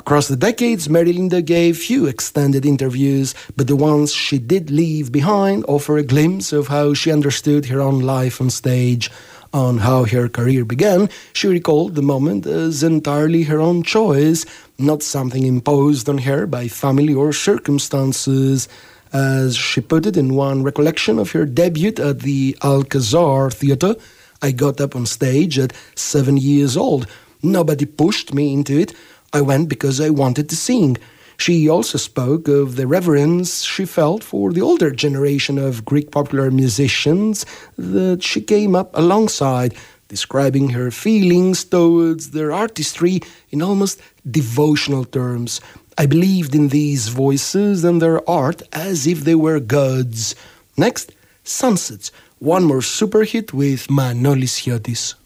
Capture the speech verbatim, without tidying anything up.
Across the decades, Mary Linda gave few extended interviews, but the ones she did leave behind offer a glimpse of how she understood her own life on stage. On how her career began, she recalled the moment as entirely her own choice, not something imposed on her by family or circumstances. As she put it in one recollection of her debut at the Alcazar Theatre, "I got up on stage at seven years old. Nobody pushed me into it. I went because I wanted to sing." She also spoke of the reverence she felt for the older generation of Greek popular musicians that she came up alongside, describing her feelings towards their artistry in almost devotional terms. "I believed in these voices and their art as if they were gods." Next, Sunsets, one more super hit with Manolis Chiotis.